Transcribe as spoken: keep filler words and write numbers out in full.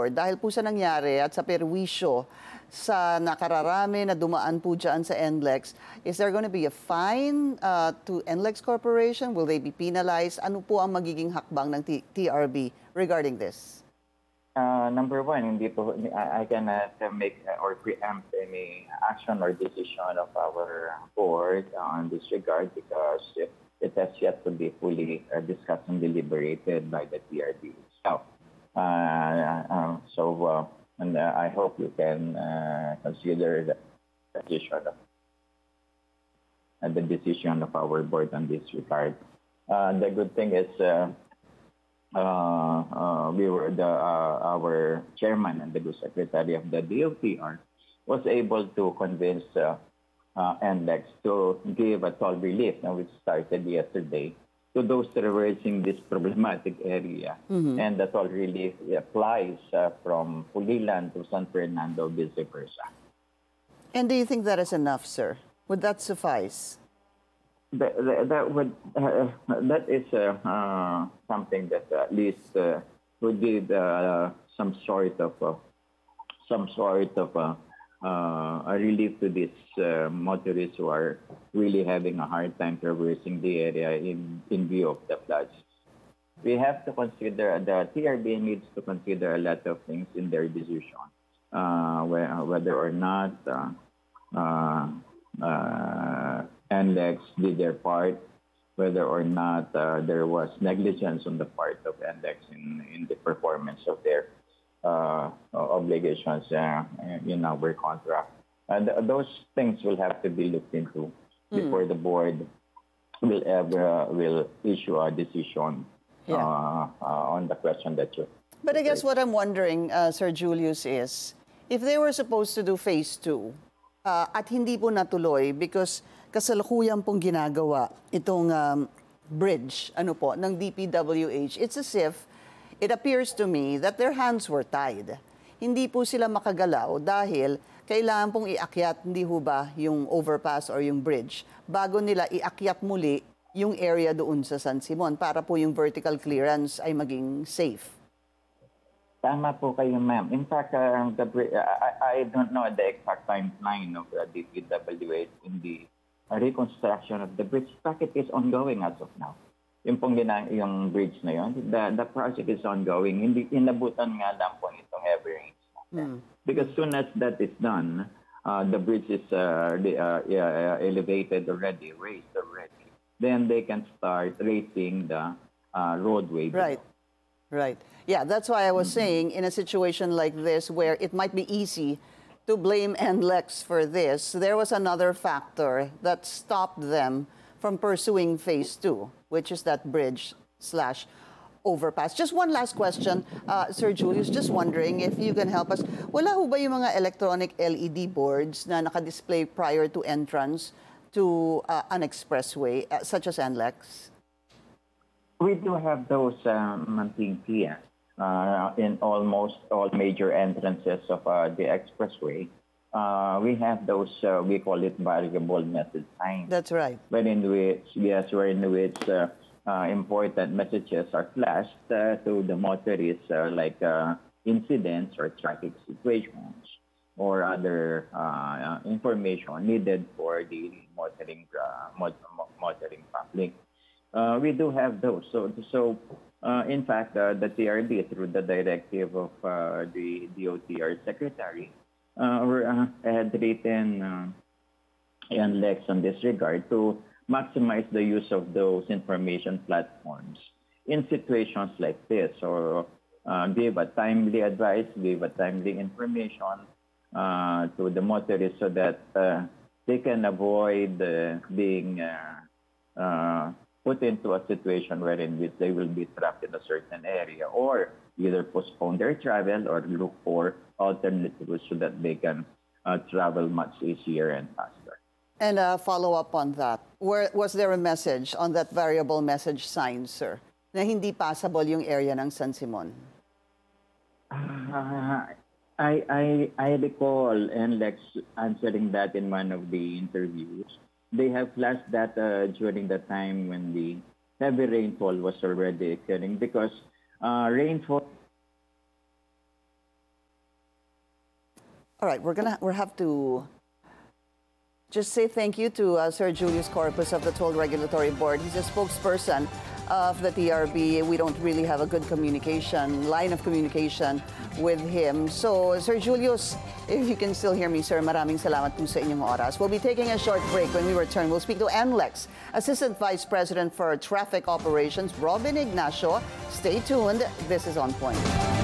board, dahil po sa nangyari at sa perwisyo sa nakararami na dumaan po dyan sa N L E X, is there going to be a fine uh, to N L E X Corporation? Will they be penalized? Ano po ang magiging hakbang ng T TRB regarding this? Uh, number one, hindi po, I, I cannot uh, make uh, or preempt any action or decision of our board on this regard because it, it has yet to be fully uh, discussed and deliberated by the T R B itself. Uh, uh, so, uh, and uh, I hope you can uh, consider the decision of uh, the decision of our board on this regard. Uh, the good thing is. Uh, Uh, uh, we were the uh, our chairman and the good secretary of the D O T R was able to convince uh, uh, N L E X to give a toll relief, now which started yesterday, to those traversing this problematic area, mm-hmm. and the toll relief applies uh, from Pulilan to San Fernando, vice versa. And do you think that is enough, sir? Would that suffice? That, that, that would uh, that is uh, uh, something that at least uh, would give uh, some sort of uh, some sort of uh, uh, a relief to these uh, motorists who are really having a hard time traversing the area in in view of the floods. We have to consider the T R B needs to consider a lot of things in their decision, uh, whether or not. Uh, uh, uh, N L E X did their part, whether or not uh, there was negligence on the part of N L E X in, in the performance of their uh, obligations uh, in our contract. And those things will have to be looked into mm. before the board will ever uh, will issue a decision yeah. uh, uh, on the question that you. But I guess what I'm wondering, uh, Sir Julius, is if they were supposed to do phase two uh, at hindi po natuloy because kasalukuyan pong ginagawa itong um, bridge ano po, ng D P W H. It's as if it appears to me that their hands were tied. Hindi po sila makagalaw dahil kailangan pong iakyat, hindi ho ba, yung overpass or yung bridge bago nila iakyat muli yung area doon sa San Simon para po yung vertical clearance ay maging safe. Tama po kayo, ma'am. In fact, uh, the, I, I don't know the exact timeline of the D P W H in the reconstruction of the bridge. Project is ongoing as of now. Yung pong yung bridge na yun, the, the project is ongoing. Hindi, inabutan nga lang po itong heavy rains. Mm. Because soon as that is done, uh, the bridge is uh, the, uh, uh, elevated already, raised already. Then they can start raising the uh, roadway. Right, below. Right. Yeah, that's why I was mm-hmm. saying in a situation like this where it might be easy to blame N L E X for this, there was another factor that stopped them from pursuing phase two, which is that bridge slash overpass. Just one last question, uh, Sir Julius, just wondering if you can help us. Wala ho ba yung mga electronic L E D boards na nakadisplay prior to entrance to uh, an expressway, uh, such as N L E X? We do have those, um, Manting, Uh, in almost all major entrances of uh, the expressway, uh, we have those, uh, we call it variable message signs. That's right. Wherein which, yes, wherein which uh, uh, important messages are flashed uh, to the motorists, uh, like uh, incidents or traffic situations or other uh, information needed for the motoring, uh, mot motoring public. Uh, we do have those. So, so Uh, in fact, uh, the T R B, through the directive of uh, the D O T R secretary, uh, were, uh, had written uh, N L E X on this regard to maximize the use of those information platforms in situations like this, or uh, give a timely advice, give a timely information uh, to the motorists so that uh, they can avoid uh, being uh, uh, put into a situation wherein which they will be trapped in a certain area or either postpone their travel or look for alternate routes so that they can uh, travel much easier and faster. And uh, follow up on that. Where, was there a message on that variable message sign, sir, na hindi passable yung area ng San Simon? Uh, I, I, I recall N L E X answering that in one of the interviews. They have flashed that uh, during the time when the heavy rainfall was already occurring because uh, rainfall All right, we're gonna we have to just say thank you to uh, Sir Julius Corpus of the Toll Regulatory Board. He's a spokesperson of the T R B. We don't really have a good communication, line of communication with him. So, Sir Julius, if you can still hear me, sir, maraming salamat po sa inyong oras. We'll be taking a short break. When we return, we'll speak to N L E X, Assistant Vice President for Traffic Operations, Robin Ignacio. Stay tuned. This is On Point.